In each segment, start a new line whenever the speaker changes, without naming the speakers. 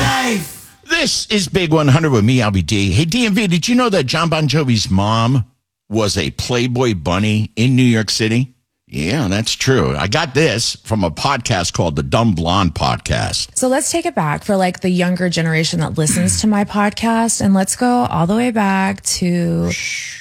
life.
This is Big 100 with me, Albie D. Hey, DMV, did you know that John Bon Jovi's mom was a Playboy bunny in New York City? Yeah, that's true. I got this from a podcast called the Dumb Blonde Podcast.
So let's take it back for like the younger generation that listens to my podcast, and let's go all the way back to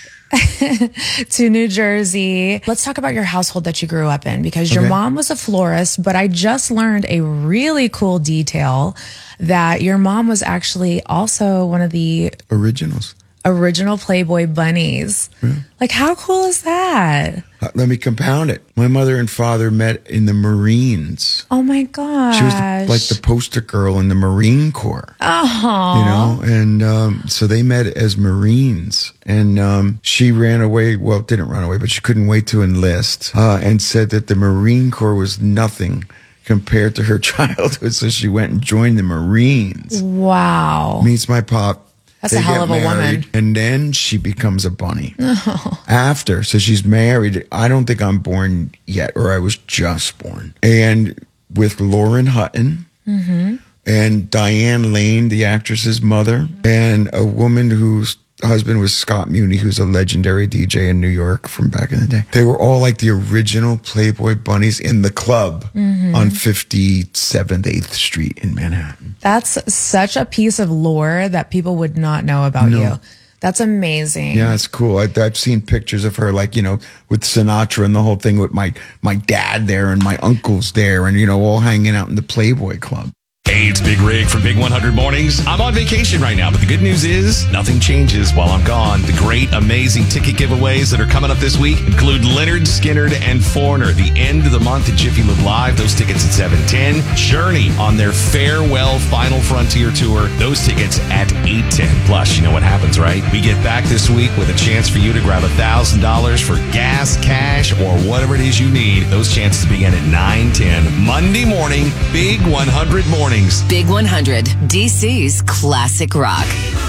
to New Jersey. Let's talk about your household that you grew up in, because your mom was a florist, but I just learned a really cool detail that your mom was actually also one of the original Playboy bunnies. Yeah. Like, how cool is that?
Let me compound it. My mother and father met in the Marines.
Oh my gosh.
She was like the poster girl in the Marine Corps.
Oh.
And so they met as Marines. And she ran away. Well, didn't run away, but she couldn't wait to enlist. And said that the Marine Corps was nothing compared to her childhood. So she went and joined the Marines.
Wow.
Meets my pop.
That's a hell of a woman.
And then she becomes a bunny. After. So she's married. I don't think I'm born yet, or I was just born. And with Lauren Hutton and Diane Lane, the actress's mother, and a woman whose husband was Scott Muni, who's a legendary DJ in New York from back in the day. They were all like the original Playboy bunnies in the club on 57th, 8th Street in Manhattan.
That's such a piece of lore that people would not know about you. That's amazing.
Yeah, it's cool. I've seen pictures of her, like, with Sinatra and the whole thing, with my dad there and my uncles there, and, all hanging out in the Playboy Club.
Hey, it's Big Rig from Big 100 Mornings. I'm on vacation right now, but the good news is nothing changes while I'm gone. The great, amazing ticket giveaways that are coming up this week include Leonard Skinner and Foreigner, the end of the month at Jiffy Lube Live. Those tickets at 7:10. Journey on their farewell Final Frontier tour. Those tickets at 8:10. Plus, you know what happens, right? We get back this week with a chance for you to grab $1,000 for gas, cash, or whatever it is you need. Those chances begin at 9:10 Monday morning. Big 100 Mornings.
Big 100, DC's classic rock.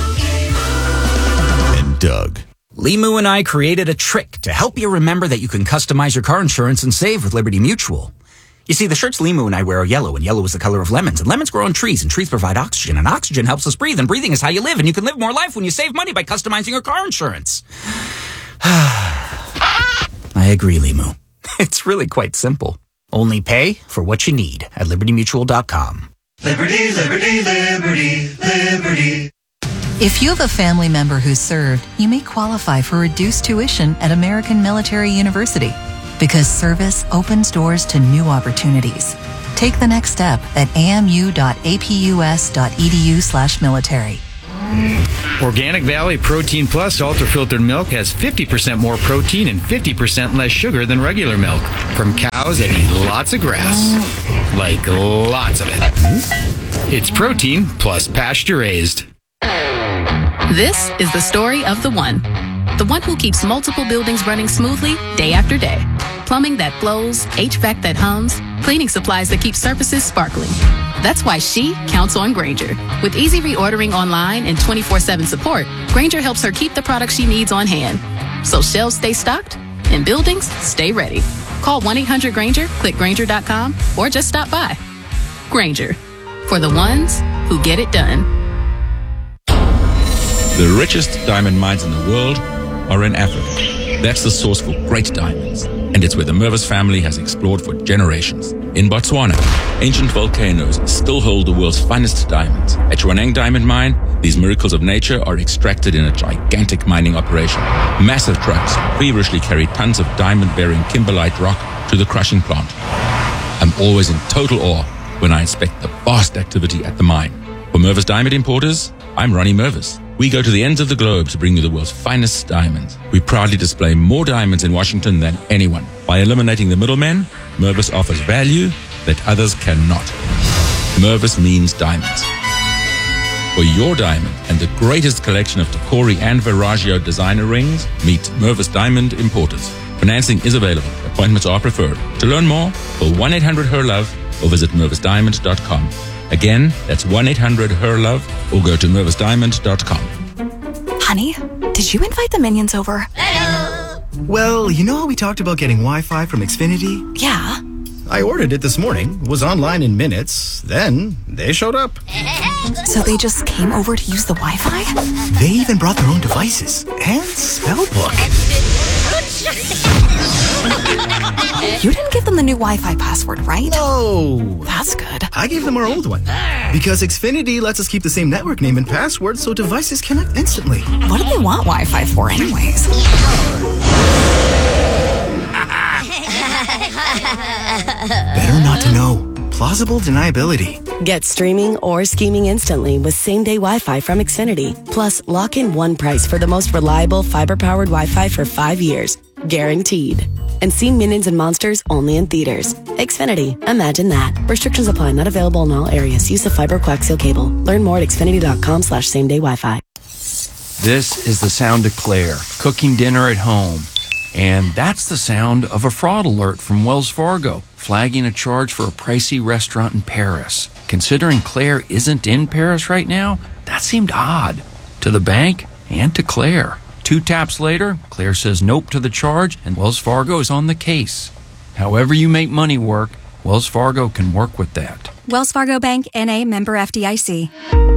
And Doug.
Limu and I created a trick to help you remember that you can customize your car insurance and save with Liberty Mutual. You see, the shirts Limu and I wear are yellow, and yellow is the color of lemons. And lemons grow on trees, and trees provide oxygen. And oxygen helps us breathe, and breathing is how you live. And you can live more life when you save money by customizing your car insurance. I agree, Limu. It's really quite simple. Only pay for what you need at libertymutual.com.
Liberty, liberty, liberty, liberty.
If you have a family member who served, you may qualify for reduced tuition at American Military University, because service opens doors to new opportunities. Take the next step at amu.apus.edu/military.
Organic Valley Protein Plus Ultra Filtered Milk has 50% more protein and 50% less sugar than regular milk from cows that eat lots of grass. Like lots of it. It's protein plus pasture raised.
This is the story of the one who keeps multiple buildings running smoothly day after day. Plumbing that flows, HVAC that hums, cleaning supplies that keep surfaces sparkling. That's why she counts on Grainger. With easy reordering online and 24/7 support, Grainger helps her keep the products she needs on hand. So shelves stay stocked and buildings stay ready. Call 1-800-GRAINGER, click Grainger.com, or just stop by. Grainger, for the ones who get it done.
The richest diamond mines in the world are in Africa. That's the source for great diamonds, and it's where the Mervis family has explored for generations. In Botswana, ancient volcanoes still hold the world's finest diamonds. At Jwaneng Diamond Mine, these miracles of nature are extracted in a gigantic mining operation. Massive trucks feverishly carry tons of diamond-bearing kimberlite rock to the crushing plant. I'm always in total awe when I inspect the vast activity at the mine. For Mervis Diamond Importers, I'm Ronnie Mervis. We go to the ends of the globe to bring you the world's finest diamonds. We proudly display more diamonds in Washington than anyone. By eliminating the middlemen, Mervis offers value that others cannot. Mervis means diamonds. For your diamond and the greatest collection of Tacori and Verragio designer rings, meet Mervis Diamond Importers. Financing is available. Appointments are preferred. To learn more, call 1-800-HER-LOVE or visit mervisdiamond.com. Again, that's 1-800-HER-LOVE or go to mervisdiamond.com.
Honey, did you invite the Minions over?
Well, you know how we talked about getting Wi-Fi from Xfinity?
Yeah.
I ordered it this morning, was online in minutes, then they showed up.
So they just came over to use the Wi-Fi?
They even brought their own devices and spell book.
You didn't give them the new Wi-Fi password, right?
No.
That's good.
I gave them our old one. Because Xfinity lets us keep the same network name and password so devices connect instantly.
What do they want Wi-Fi for anyways?
Better not to know. Plausible deniability.
Get streaming or scheming instantly with same-day Wi-Fi from Xfinity. Plus, lock in one price for the most reliable fiber-powered Wi-Fi for 5 years. Guaranteed. And see Minions and Monsters only in theaters. Xfinity. Imagine that. Restrictions apply. Not available in all areas. Use of fiber coaxial cable. Learn more at xfinity.com/same-day Wi-Fi.
This is the sound of Claire cooking dinner at home. And that's the sound of a fraud alert from Wells Fargo, flagging a charge for a pricey restaurant in Paris. Considering Claire isn't in Paris right now, that seemed odd to the bank and to Claire. 2 taps later, Claire says nope to the charge, and Wells Fargo is on the case. However you make money work, Wells Fargo can work with that.
Wells Fargo Bank, N.A., member FDIC.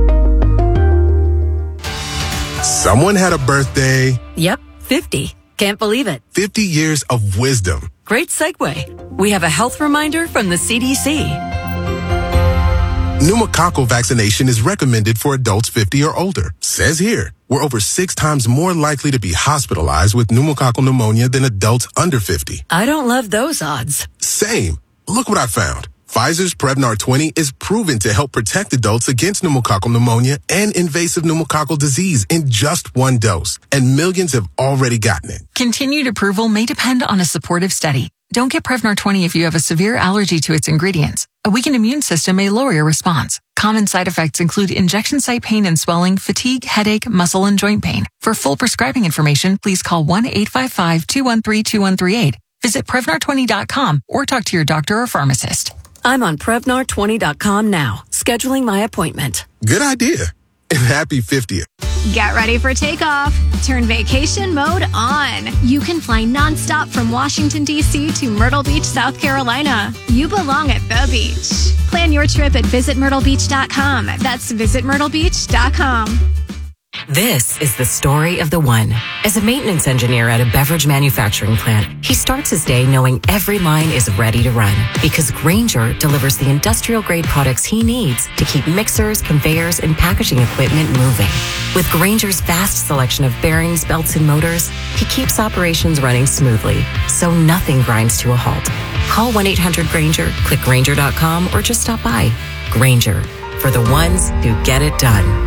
Someone had a birthday.
Yep, 50. Can't believe it.
50 years of wisdom.
Great segue. We have a health reminder from the CDC.
Pneumococcal vaccination is recommended for adults 50 or older. Says here, we're over 6 times more likely to be hospitalized with pneumococcal pneumonia than adults under 50.
I don't love those odds.
Same. Look what I found. Pfizer's Prevnar 20 is proven to help protect adults against pneumococcal pneumonia and invasive pneumococcal disease in just 1 dose. And millions have already gotten it.
Continued approval may depend on a supportive study. Don't get Prevnar 20 if you have a severe allergy to its ingredients. A weakened immune system may lower your response. Common side effects include injection site pain and swelling, fatigue, headache, muscle, and joint pain. For full prescribing information, please call 1-855-213-2138. Visit Prevnar20.com or talk to your doctor or pharmacist.
I'm on Prevnar20.com now, scheduling my appointment.
Good idea. And happy 50th.
Get ready for takeoff. Turn vacation mode on. You can fly nonstop from Washington, D.C. to Myrtle Beach, South Carolina. You belong at the beach. Plan your trip at visitmyrtlebeach.com. That's visitmyrtlebeach.com.
This is the story of the one. As a maintenance engineer at a beverage manufacturing plant, he starts his day knowing every line is ready to run because Grainger delivers the industrial-grade products he needs to keep mixers, conveyors, and packaging equipment moving. With Grainger's vast selection of bearings, belts, and motors, he keeps operations running smoothly, so nothing grinds to a halt. Call 1-800-GRAINGER, click Grainger.com, or just stop by. Grainger, for the ones who get it done.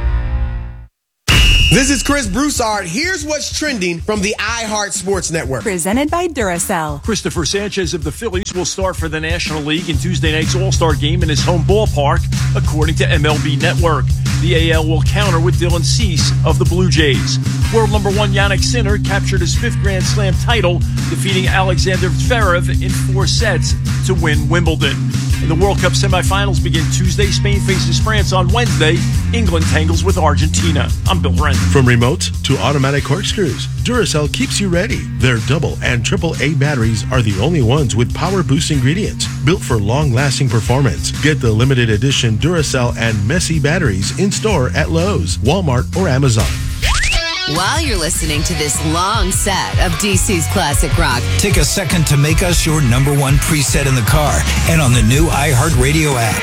This is Chris Broussard. Here's what's trending from the iHeart Sports Network.
Presented by Duracell.
Christopher Sanchez of the Phillies will start for the National League in Tuesday night's All-Star game in his home ballpark, according to MLB Network. The AL will counter with Dylan Cease of the Blue Jays. World number 1 Jannik Sinner captured his 5th Grand Slam title, defeating Alexander Zverev in 4 sets to win Wimbledon. And the World Cup semifinals begin Tuesday. Spain faces France on Wednesday. England tangles with Argentina. I'm Bill Wren.
From remote to automatic corkscrews, Duracell keeps you ready. Their double and triple A batteries are the only ones with power boost ingredients built for long-lasting performance. Get the limited edition Duracell and Messi batteries in store at Lowe's, Walmart, or Amazon.
While you're listening to this long set of DC's classic rock,
take a second to make us your #1 preset in the car and on the new iHeartRadio app.